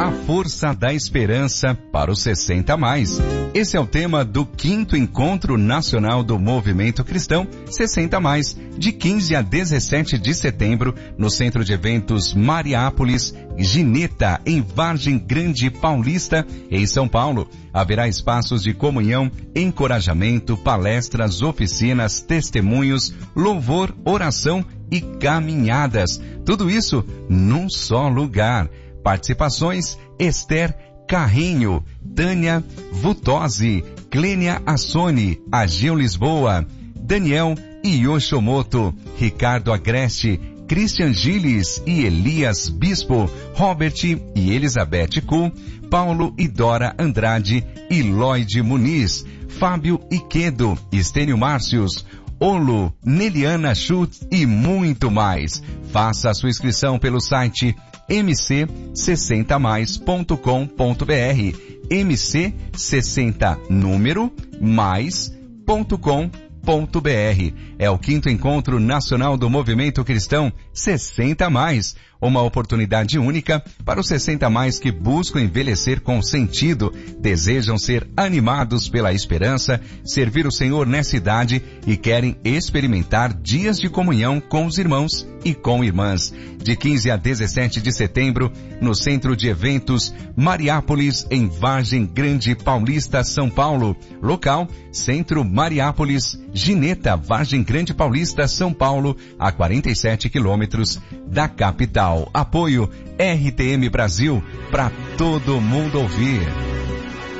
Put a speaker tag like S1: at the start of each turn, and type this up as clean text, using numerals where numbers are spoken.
S1: A força da esperança para os 60 mais. Esse é o tema do 5º Encontro Nacional do Movimento Cristão 60 mais, de 15 a 17 de setembro, no Centro de Eventos Mariápolis, Gineta, em Vargem Grande Paulista, em São Paulo. Haverá espaços de comunhão, encorajamento, palestras, oficinas, testemunhos, louvor, oração e caminhadas. Tudo isso num só lugar. Participações: Esther Carrinho, Tânia Vutosi, Clênia Assone, Ageu Lisboa, Daniel Yoshomoto, Ricardo Agreste, Christian Gilles e Elias Bispo, Robert e Elizabeth Kuhl, Paulo e Dora Andrade e Lloyd Muniz, Fábio Iquedo, Estênio Márcios, Olo, Neliana Schultz e muito mais. Faça a sua inscrição pelo site mc60mais.com.br, mc60 número mais.com.br. É o 5º Encontro Nacional do Movimento Cristão 60 mais, uma oportunidade única para os 60 mais que buscam envelhecer com sentido, desejam ser animados pela esperança, servir o Senhor nessa idade e querem experimentar dias de comunhão com os irmãos e com irmãs. De 15 a 17 de setembro, no Centro de Eventos Mariápolis, em Vargem Grande Paulista, São Paulo. Local: Centro Mariápolis, Gineta, Vargem Grande Paulista, São Paulo, a 47 quilômetros da capital. Apoio RTM Brasil, para todo mundo ouvir.